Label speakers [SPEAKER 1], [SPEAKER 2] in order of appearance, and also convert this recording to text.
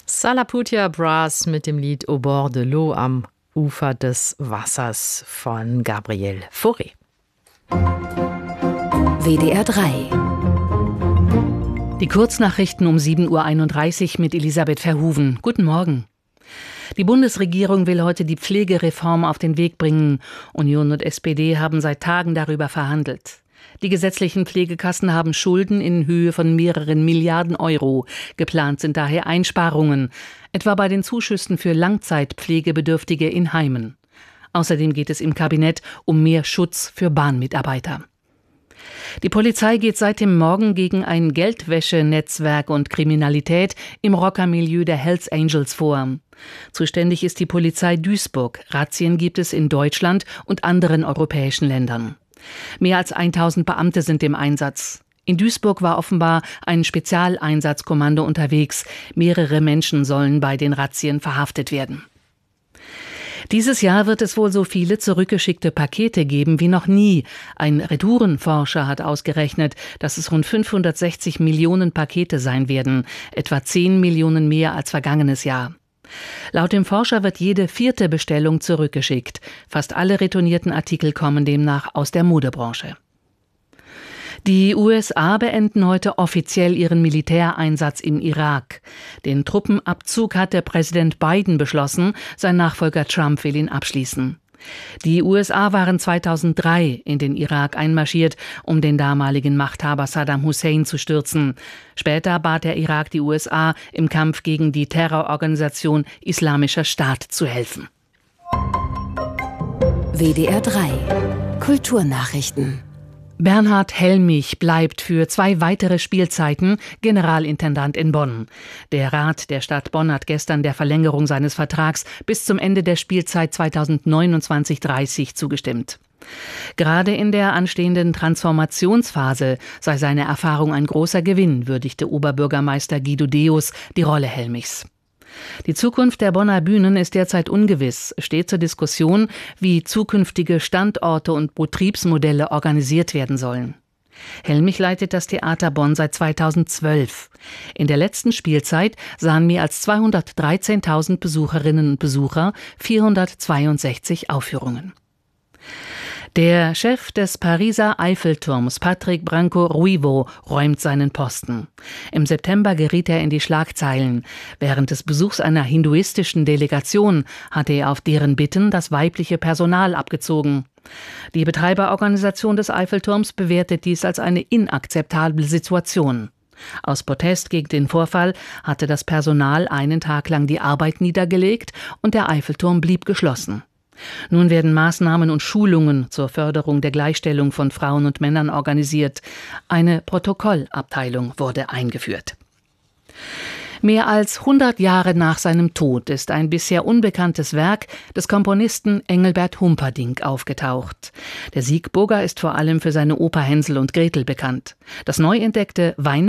[SPEAKER 1] Salaputia Brass mit dem Lied Au bord de l'eau, am Ufer des Wassers von Gabriel Fauré.
[SPEAKER 2] WDR 3.
[SPEAKER 3] Die Kurznachrichten um 7.31 Uhr mit Elisabeth Verhoeven. Guten Morgen. Die Bundesregierung will heute die Pflegereform auf den Weg bringen. Union und SPD haben seit Tagen darüber verhandelt. Die gesetzlichen Pflegekassen haben Schulden in Höhe von mehreren Milliarden Euro. Geplant sind daher Einsparungen, etwa bei den Zuschüssen für Langzeitpflegebedürftige in Heimen. Außerdem geht es im Kabinett um mehr Schutz für Bahnmitarbeiter. Die Polizei geht seit dem Morgen gegen ein Geldwäschenetzwerk und Kriminalität im Rockermilieu der Hells Angels vor. Zuständig ist die Polizei Duisburg. Razzien gibt es in Deutschland und anderen europäischen Ländern. Mehr als 1000 Beamte sind im Einsatz. In Duisburg war offenbar ein Spezialeinsatzkommando unterwegs. Mehrere Menschen sollen bei den Razzien verhaftet werden. Dieses Jahr wird es wohl so viele zurückgeschickte Pakete geben wie noch nie. Ein Retourenforscher hat ausgerechnet, dass es rund 560 Millionen Pakete sein werden, etwa 10 Millionen mehr als vergangenes Jahr. Laut dem Forscher wird jede 4. Bestellung zurückgeschickt. Fast alle retournierten Artikel kommen demnach aus der Modebranche. Die USA beenden heute offiziell ihren Militäreinsatz im Irak. Den Truppenabzug hatte Präsident Biden beschlossen, sein Nachfolger Trump will ihn abschließen. Die USA waren 2003 in den Irak einmarschiert, um den damaligen Machthaber Saddam Hussein zu stürzen. Später bat der Irak die USA, im Kampf gegen die Terrororganisation Islamischer Staat zu helfen.
[SPEAKER 2] WDR 3. Kulturnachrichten.
[SPEAKER 3] Bernhard Helmich bleibt für 2 weitere Spielzeiten Generalintendant in Bonn. Der Rat der Stadt Bonn hat gestern der Verlängerung seines Vertrags bis zum Ende der Spielzeit 2029/30 zugestimmt. Gerade in der anstehenden Transformationsphase sei seine Erfahrung ein großer Gewinn, würdigte Oberbürgermeister Guido Deus die Rolle Helmichs. Die Zukunft der Bonner Bühnen ist derzeit ungewiss. Steht zur Diskussion, wie zukünftige Standorte und Betriebsmodelle organisiert werden sollen. Helmich leitet das Theater Bonn seit 2012. In der letzten Spielzeit sahen mehr als 213.000 Besucherinnen und Besucher 462 Aufführungen. Der Chef des Pariser Eiffelturms, Patrick Branco-Ruivo, räumt seinen Posten. Im September geriet er in die Schlagzeilen. Während des Besuchs einer hinduistischen Delegation hatte er auf deren Bitten das weibliche Personal abgezogen. Die Betreiberorganisation des Eiffelturms bewertet dies als eine inakzeptable Situation. Aus Protest gegen den Vorfall hatte das Personal einen Tag lang die Arbeit niedergelegt und der Eiffelturm blieb geschlossen. Nun werden Maßnahmen und Schulungen zur Förderung der Gleichstellung von Frauen und Männern organisiert. Eine Protokollabteilung wurde eingeführt. Mehr als 100 Jahre nach seinem Tod ist ein bisher unbekanntes Werk des Komponisten Engelbert Humperdinck aufgetaucht. Der Siegburger ist vor allem für seine Oper Hänsel und Gretel bekannt. Das neu entdeckte